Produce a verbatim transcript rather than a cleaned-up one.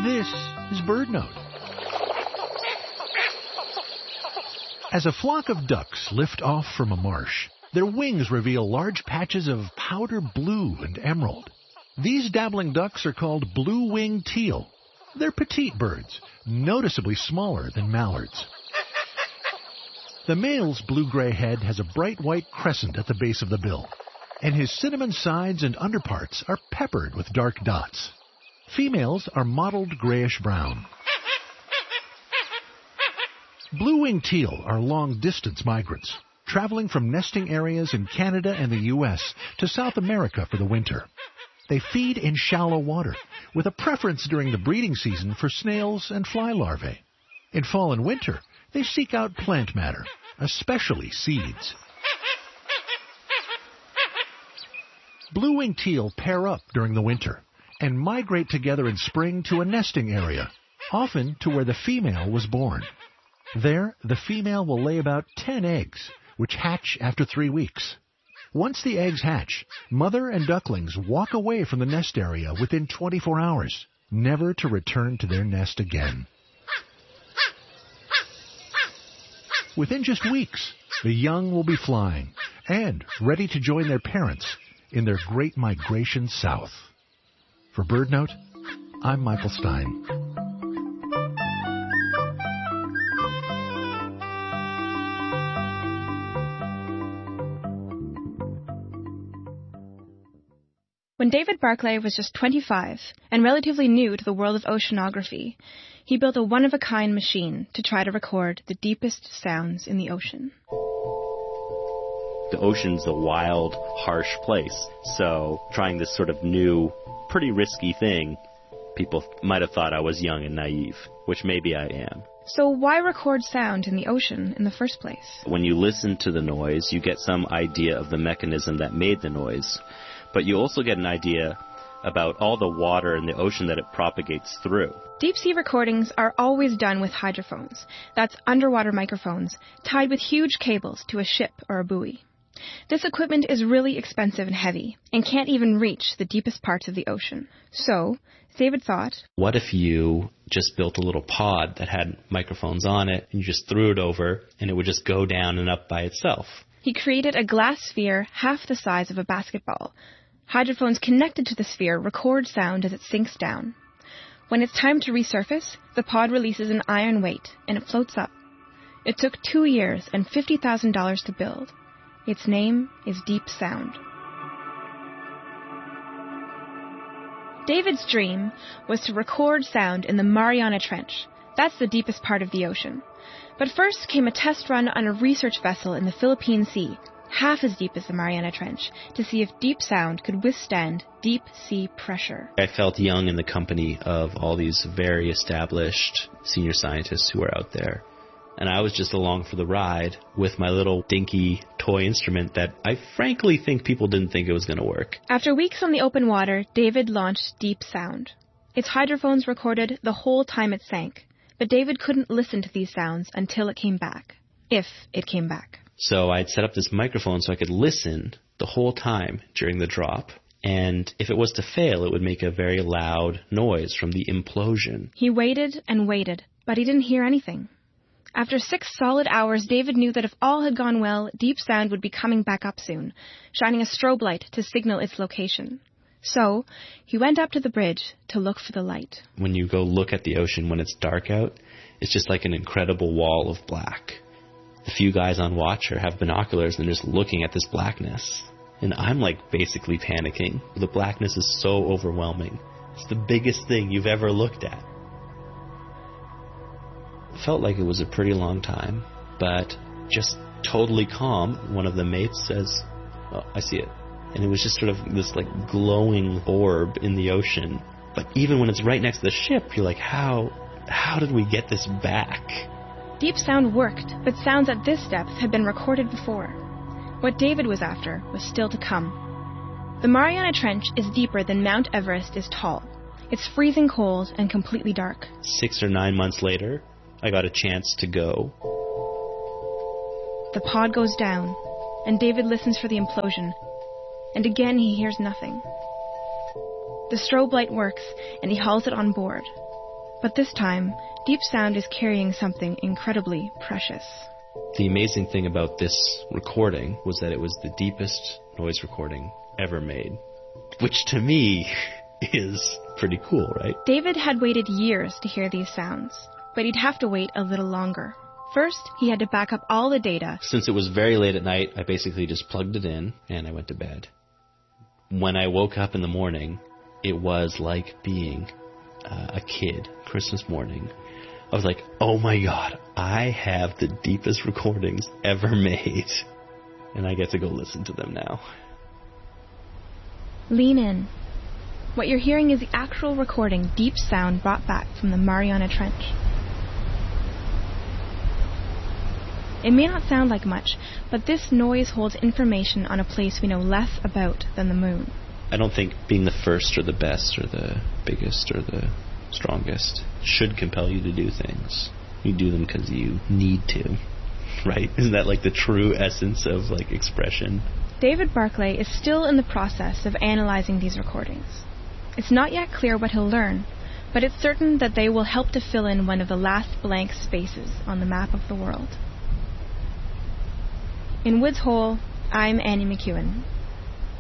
This is BirdNote. As a flock of ducks lift off from a marsh, their wings reveal large patches of powder blue and emerald. These dabbling ducks are called blue-winged teal. They're petite birds, noticeably smaller than mallards. The male's blue-gray head has a bright white crescent at the base of the bill, and his cinnamon sides and underparts are peppered with dark dots. Females are mottled grayish-brown. Blue-winged teal are long-distance migrants, traveling from nesting areas in Canada and the U S to South America for the winter. They feed in shallow water, with a preference during the breeding season for snails and fly larvae. In fall and winter, they seek out plant matter, especially seeds. Blue-winged teal pair up during the winter and migrate together in spring to a nesting area, often to where the female was born. There, the female will lay about ten eggs, which hatch after three weeks. Once the eggs hatch, mother and ducklings walk away from the nest area within twenty-four hours, never to return to their nest again. Within just weeks, the young will be flying and ready to join their parents in their great migration south. For BirdNote, I'm Michael Stein. When David Barclay was just twenty-five and relatively new to the world of oceanography, he built a one-of-a-kind machine to try to record the deepest sounds in the ocean. The ocean's a wild, harsh place, so trying this sort of new, pretty risky thing, people might have thought I was young and naive, which maybe I am. So why record sound in the ocean in the first place? When you listen to the noise, you get some idea of the mechanism that made the noise. But you also get an idea about all the water in the ocean that it propagates through. Deep-sea recordings are always done with hydrophones. That's underwater microphones tied with huge cables to a ship or a buoy. This equipment is really expensive and heavy and can't even reach the deepest parts of the ocean. So, David thought, what if you just built a little pod that had microphones on it and you just threw it over and it would just go down and up by itself? He created a glass sphere half the size of a basketball. Hydrophones connected to the sphere record sound as it sinks down. When it's time to resurface, the pod releases an iron weight and it floats up. It took two years and fifty thousand dollars to build. Its name is Deep Sound. David's dream was to record sound in the Mariana Trench. That's the deepest part of the ocean. But first came a test run on a research vessel in the Philippine Sea, half as deep as the Mariana Trench, to see if deep sound could withstand deep sea pressure. I felt young in the company of all these very established senior scientists who were out there. And I was just along for the ride with my little dinky toy instrument that I frankly think people didn't think it was going to work. After weeks on the open water, David launched Deep Sound. Its hydrophones recorded the whole time it sank, but David couldn't listen to these sounds until it came back, if it came back. So I'd set up this microphone so I could listen the whole time during the drop. And if it was to fail, it would make a very loud noise from the implosion. He waited and waited, but he didn't hear anything. After six solid hours, David knew that if all had gone well, Deep Sound would be coming back up soon, shining a strobe light to signal its location. So he went up to the bridge to look for the light. When you go look at the ocean when it's dark out, it's just like an incredible wall of black. The few guys on watch have binoculars and they're just looking at this blackness. And I'm like basically panicking. The blackness is so overwhelming. It's the biggest thing you've ever looked at. It felt like it was a pretty long time, but just totally calm. One of the mates says, "Oh, I see it." And it was just sort of this like glowing orb in the ocean. But even when it's right next to the ship, you're like, how, how did we get this back? Deep Sound worked, but sounds at this depth had been recorded before. What David was after was still to come. The Mariana Trench is deeper than Mount Everest is tall. It's freezing cold and completely dark. Six or nine months later, I got a chance to go. The pod goes down, and David listens for the implosion. And again he hears nothing. The strobe light works, and he hauls it on board. But this time, deep sound is carrying something incredibly precious. The amazing thing about this recording was that it was the deepest noise recording ever made, which to me is pretty cool, right? David had waited years to hear these sounds, but he'd have to wait a little longer. First, he had to back up all the data. Since it was very late at night, I basically just plugged it in and I went to bed. When I woke up in the morning, it was like being uh, a kid, Christmas morning. I was like, oh my God, I have the deepest recordings ever made. And I get to go listen to them now. Lean in. What you're hearing is the actual recording deep sound brought back from the Mariana Trench. It may not sound like much, but this noise holds information on a place we know less about than the moon. I don't think being the first or the best or the biggest or the strongest should compel you to do things. You do them because you need to, right? Isn't that like the true essence of like expression? David Barclay is still in the process of analyzing these recordings. It's not yet clear what he'll learn, but it's certain that they will help to fill in one of the last blank spaces on the map of the world. In Woods Hole, I'm Annie McEwen.